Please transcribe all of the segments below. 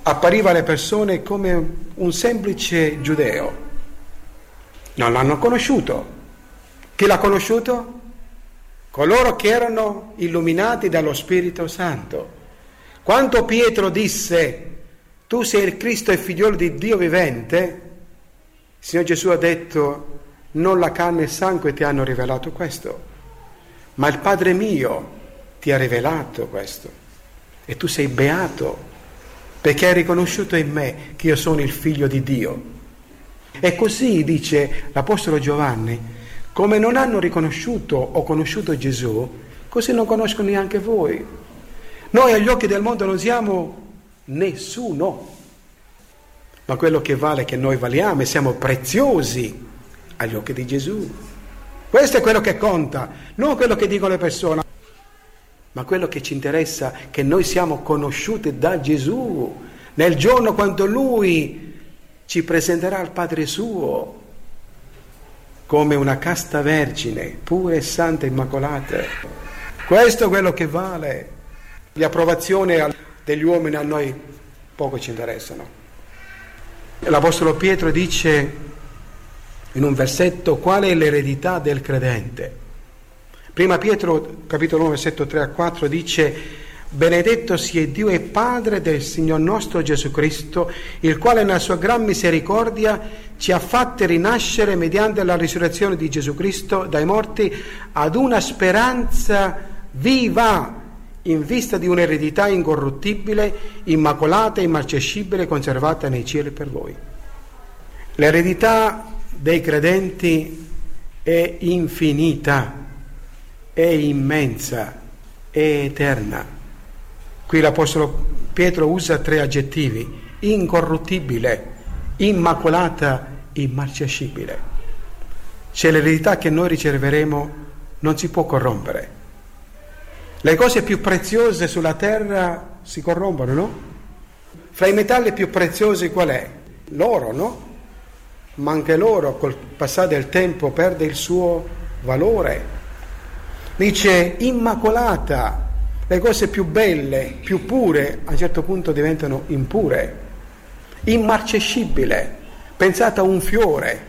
appariva alle persone come un semplice giudeo. Non l'hanno conosciuto. Chi l'ha conosciuto? Coloro che erano illuminati dallo Spirito Santo. Quando Pietro disse: tu sei il Cristo e figliolo di Dio vivente, il Signore Gesù ha detto: non la carne e il sangue ti hanno rivelato questo, ma il Padre mio ti ha rivelato questo. E tu sei beato perché hai riconosciuto in me che io sono il figlio di Dio. E così dice l'Apostolo Giovanni: come non hanno riconosciuto o conosciuto Gesù, così non conoscono neanche voi. Noi agli occhi del mondo non siamo nessuno, ma quello che vale è che noi valiamo e siamo preziosi agli occhi di Gesù. Questo è quello che conta, non quello che dicono le persone, ma quello che ci interessa, che noi siamo conosciuti da Gesù nel giorno quando Lui ci presenterà al Padre suo come una casta vergine, pura e santa e immacolata. Questo è quello che vale. Le approvazioni degli uomini a noi poco ci interessano. L'Apostolo Pietro dice in un versetto qual è l'eredità del credente. Prima Pietro, capitolo 9, versetto 3 a 4, dice: benedetto sia Dio e Padre del Signor nostro Gesù Cristo, il quale nella sua gran misericordia ci ha fatti rinascere mediante la risurrezione di Gesù Cristo dai morti ad una speranza viva, in vista di un'eredità incorruttibile, immacolata e immarcescibile, conservata nei cieli per voi. L'eredità dei credenti è infinita, è immensa, è eterna. Qui l'Apostolo Pietro usa 3 aggettivi: incorruttibile, immacolata, immarcescibile. Cioè l'eredità che noi riceveremo non si può corrompere. Le cose più preziose sulla terra si corrompono, no? Fra i metalli più preziosi qual è? L'oro, no? Ma anche l'oro col passare del tempo perde il suo valore. Dice immacolata, le cose più belle, più pure, a un certo punto diventano impure. Immarcescibile, pensate a un fiore,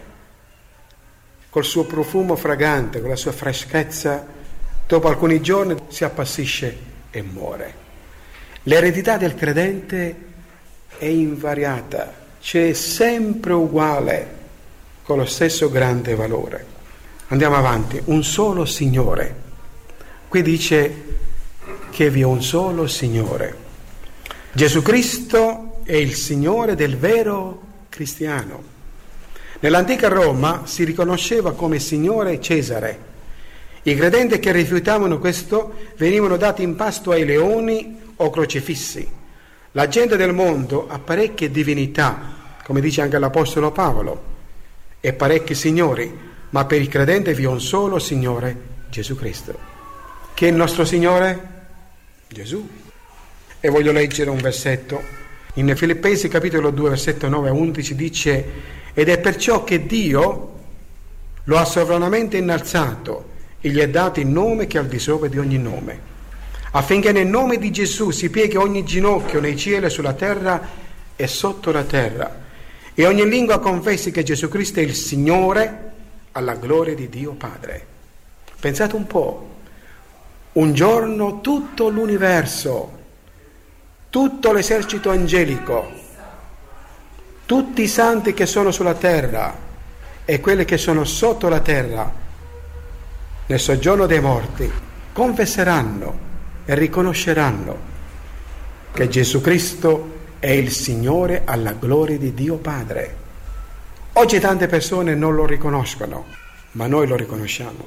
col suo profumo fragante, con la sua freschezza, dopo alcuni giorni si appassisce e muore. L'eredità del credente è invariata, c'è sempre uguale, con lo stesso grande valore. Andiamo avanti. Un solo Signore. Qui dice che vi è un solo Signore. Gesù Cristo è il Signore del vero cristiano. Nell'antica Roma si riconosceva come Signore Cesare. I credenti che rifiutavano questo venivano dati in pasto ai leoni o crocifissi. La gente del mondo ha parecchie divinità, come dice anche l'Apostolo Paolo, e parecchi signori, ma per il credente vi è un solo Signore, Gesù Cristo. Chi è il nostro Signore? Gesù. E voglio leggere un versetto. In Filippesi capitolo 2, versetto 9 a 11 dice: ed è perciò che Dio lo ha sovranamente innalzato e gli è dato il nome che è al di sopra di ogni nome, affinché nel nome di Gesù si pieghi ogni ginocchio nei cieli, sulla terra e sotto la terra, e ogni lingua confessi che Gesù Cristo è il Signore, alla gloria di Dio Padre. Pensate un po', un giorno tutto l'universo, tutto l'esercito angelico, tutti i santi che sono sulla terra e quelli che sono sotto la terra, nel soggiorno dei morti, confesseranno e riconosceranno che Gesù Cristo è il Signore, alla gloria di Dio Padre. Oggi tante persone non lo riconoscono, ma noi lo riconosciamo.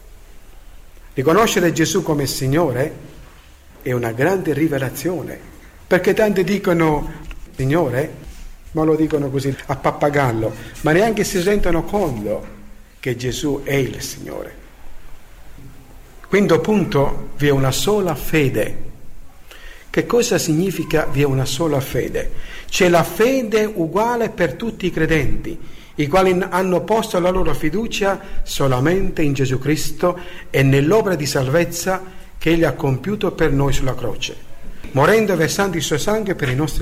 Riconoscere Gesù come Signore è una grande rivelazione, perché tanti dicono Signore, ma lo dicono così a pappagallo, ma neanche si rendono conto che Gesù è il Signore. Quinto punto, vi è una sola fede. Che cosa significa vi è una sola fede? C'è la fede uguale per tutti i credenti, i quali hanno posto la loro fiducia solamente in Gesù Cristo e nell'opera di salvezza che Egli ha compiuto per noi sulla croce, morendo e versando il suo sangue per i nostri